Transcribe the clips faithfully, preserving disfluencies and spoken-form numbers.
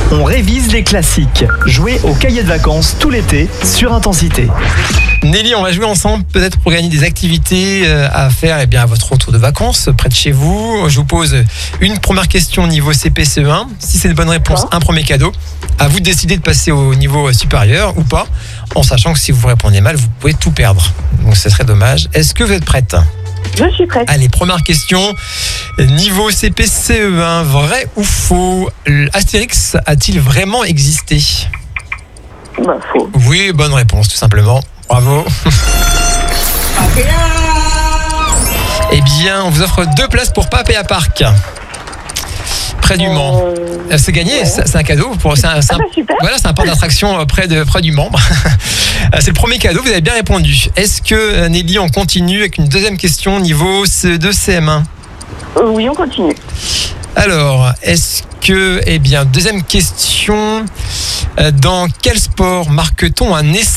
On révise les classiques. Jouez au cahier de vacances tout l'été sur Intensité. Nelly, on va jouer ensemble peut-être pour gagner des activités à faire eh bien, à votre retour de vacances près de chez vous. Je vous pose une première question niveau C P C E un. Si c'est une bonne réponse, un premier cadeau. À vous de décider de passer au niveau supérieur ou pas, en sachant que si vous répondez mal, vous pouvez tout perdre. Donc ce serait dommage. Est-ce que vous êtes prête ? Je suis prête. Allez, première question. Niveau C P C E un, vrai ou faux ? Astérix a-t-il vraiment existé ? Bah, faux. Oui, bonne réponse, tout simplement. Bravo. Eh bien, on vous offre deux places pour Papaya Park. Près du Mans. Euh, c'est gagné, ouais. c'est un cadeau. Pour, c'est un, c'est un, ah bah super. Voilà, c'est un parc d'attraction près, de, près du Mans. C'est le premier cadeau, vous avez bien répondu. Est-ce que, Nelly, on continue avec une deuxième question niveau C E deux C M un ? Oui, on continue. Alors, est-ce que, eh bien, deuxième question, dans quel sport marque-t-on un essai ?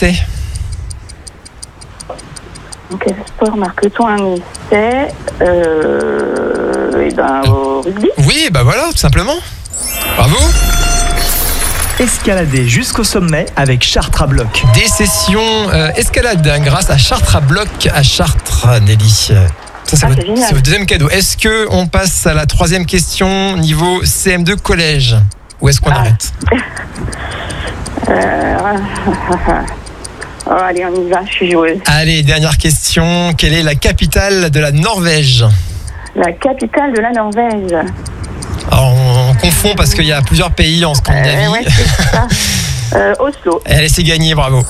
Dans quel sport marque-t-on un essai ? Euh, eh ben, au rugby. Oui, bah voilà, tout simplement. Bravo. Escalader jusqu'au sommet avec Chartres à bloc. Des sessions euh, escalade grâce à Chartres à bloc à Chartres, Nelly. Ça, c'est, ah, votre, c'est, c'est votre deuxième cadeau. Est-ce qu'on passe à la troisième question niveau C M deux collège ? Ou est-ce qu'on ah. arrête ? euh... Oh, allez, on y va, je suis joueuse. Allez, dernière question. Quelle est la capitale de la Norvège ? La capitale de la Norvège. Alors, on, on confond parce qu'il y a plusieurs pays en Scandinavie. Euh, ouais, c'est ça. euh, Oslo. Allez, c'est gagné, bravo.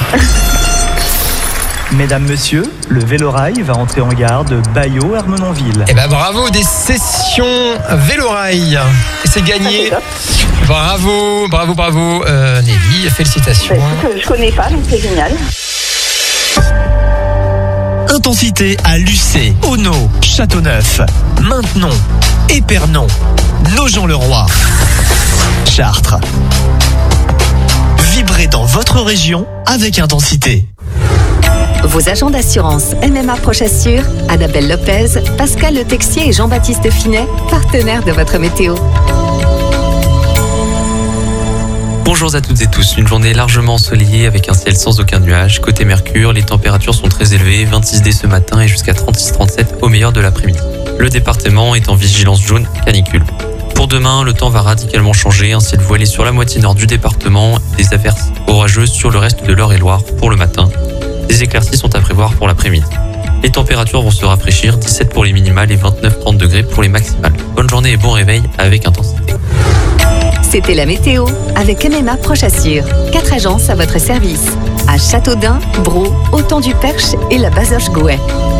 Mesdames, messieurs, le Vélorail va entrer en gare de Bailleau-Ermenonville. Eh ben bravo, des sessions Vélorail. Et c'est gagné. Ah, c'est bravo, bravo, bravo, euh, Nelly, félicitations. Bah, écoute, je connais pas, donc c'est génial. Intensité à Lucé, Auneau, Châteauneuf, Maintenon, Épernon, Nogent-le-Roi, Chartres. Vibrez dans votre région avec Intensité. Vos agents d'assurance M M A Prochassure, Annabelle Lopez, Pascal Le Texier et Jean-Baptiste Finet, partenaires de votre météo. Bonjour à toutes et tous, une journée largement ensoleillée avec un ciel sans aucun nuage. Côté Mercure, les températures sont très élevées, vingt-six degrés ce matin et jusqu'à trente-six trente-sept au meilleur de l'après-midi. Le département est en vigilance jaune canicule. Pour demain, le temps va radicalement changer, un ciel voilé sur la moitié nord du département, des averses orageuses sur le reste de l'Eure-et-Loire pour le matin. Des éclaircies sont à prévoir pour l'après-midi. Les températures vont se rafraîchir, dix-sept pour les minimales et vingt-neuf trente degrés pour les maximales. Bonne journée et bon réveil avec Intensité. C'était la météo avec M M A Prochassure. Quatre agences à votre service. À Châteaudun, Braux, Autant-du-Perche et la Bazoche-Gouet.